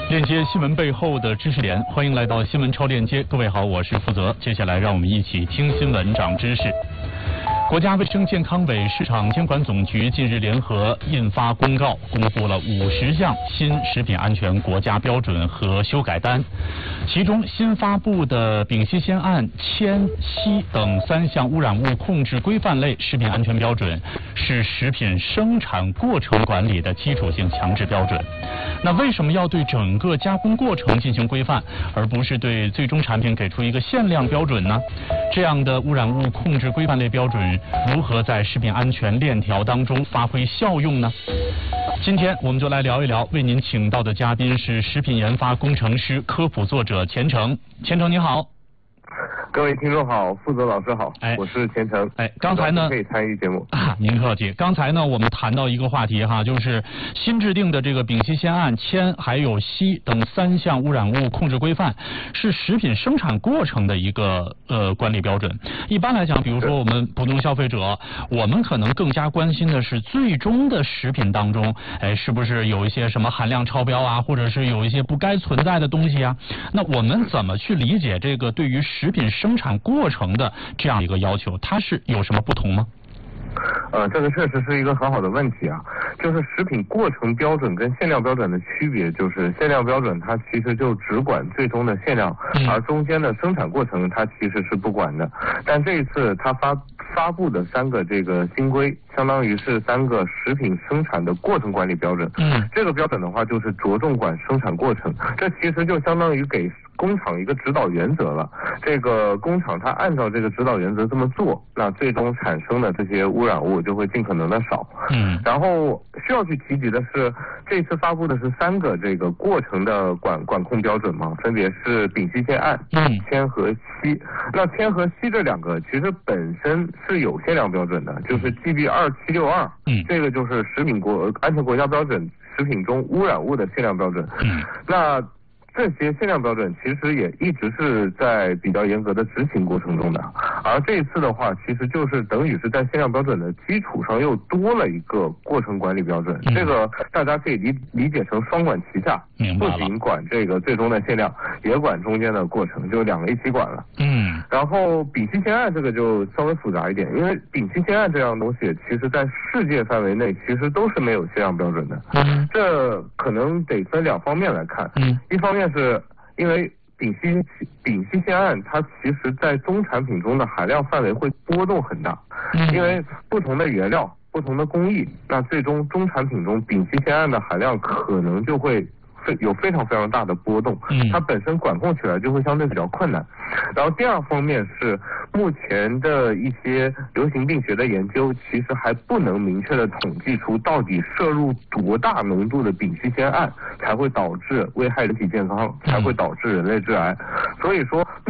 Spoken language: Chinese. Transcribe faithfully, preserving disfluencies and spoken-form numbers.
链接新闻背后的知识点，欢迎来到新闻超链接。各位好，我是负责。接下来让我们一起听新闻长知识。国家卫生健康委市场监管总局近日联合印发公告，公布了五十项新食品安全国家标准和修改单，其中新发布的丙烯酰胺、铅、硒等三项污染物控制规范类食品安全标准是食品生产过程管理的基础性强制标准。那为什么要对整个加工过程进行规范，而不是对最终产品给出一个限量标准呢？这样的污染物控制规范类标准如何在食品安全链条当中发挥效用呢？今天我们就来聊一聊，为您请到的嘉宾是食品研发工程师、科普作者钱程。钱程你好。 各位听众好，负责老师好，哎，我是钱程。 哎，刚才呢可以参与节目啊，您客气。刚才呢，我们谈到一个话题哈，就是新制定的这个丙烯酰胺、铅还有硒等三项污染物控制规范，是食品生产过程的一个呃管理标准。一般来讲，比如说我们普通消费者，我们可能更加关心的是最终的食品当中，哎，是不是有一些什么含量超标啊，或者是有一些不该存在的东西啊？那我们怎么去理解这个对于食品生产过程的这样一个要求，它是有什么不同吗？ 呃，这个确实是一个很好的问题啊。就是食品过程标准跟限量标准的区别，就是限量标准它其实就只管最终的限量，而中间的生产过程它其实是不管的。但这一次它发发布的三个这个新规，相当于是三个食品生产的过程管理标准。嗯，这个标准的话就是着重管生产过程，这其实就相当于给工厂一个指导原则了。这个工厂它按照这个指导原则这么做，那最终产生的这些污染物就会尽可能的少。嗯，然后需要去提及的是，这次发布的是三个这个过程的管管控标准嘛，分别是丙烯酰胺、嗯、铅和硒。那铅和硒这两个其实本身是有限量标准的，就是 G B 二七六二，嗯，这个就是食品国安全国家标准食品中污染物的限量标准。嗯，那这些限量标准其实也一直是在比较严格的执行过程中的，而这一次的话，其实就是等于是在限量标准的基础上又多了一个过程管理标准。嗯、这个大家可以理理解成双管齐下，不仅管这个最终的限量，也管中间的过程，就两个一起管了。嗯。然后丙烯酰胺这个就稍微复杂一点，因为丙烯酰胺这样东西，其实在世界范围内其实都是没有限量标准的。嗯。这可能得分两方面来看。嗯。一方面是因为丙烯丙烯酰胺它其实在中产品中的含量范围会波动很大，因为不同的原料、不同的工艺，那最终中产品中丙烯酰胺的含量可能就会有非常非常大的波动，它本身管控起来就会相对比较困难。然后第二方面是目前的一些流行病学的研究，其实还不能明确的统计出到底摄入多大浓度的丙烯酰胺才会导致危害人体健康，才会导致人类致癌。所以说